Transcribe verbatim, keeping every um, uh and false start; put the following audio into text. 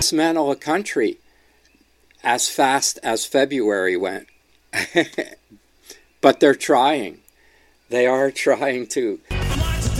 dismantle a country as fast as February went. But they're trying. They are trying to